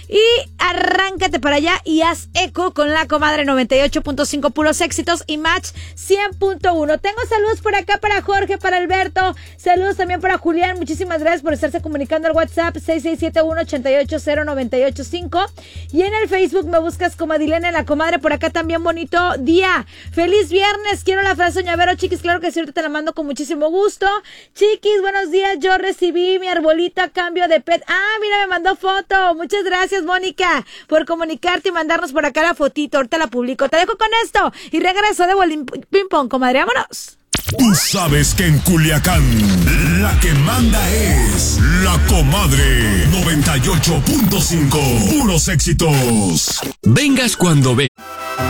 Y arráncate para allá y haz eco con la comadre 98.5 puros éxitos y Match 100.1. Tengo saludos por acá para Jorge, para Alberto, saludos también para Julián, muchísimas gracias por estarse comunicando al WhatsApp 6671-880-985 y en el Facebook me buscas como Adilene la comadre. Por acá también bonito día, feliz viernes, quiero la frase soñavero, chiquis, claro que sí, ahorita te la mando con muchísimo gusto. Chiquis, buenos días, yo recibí mi arbolito a cambio de pet. Mira, me mandó foto, muchas gracias Mónica por comunicarte y mandarnos por acá la fotito, ahorita la publico. Te dejo con esto y regreso de Bolín Ping Pong, comadre, vámonos. Tú sabes que en Culiacán la que manda es la comadre 98.5 puros éxitos. Vengas cuando vengas.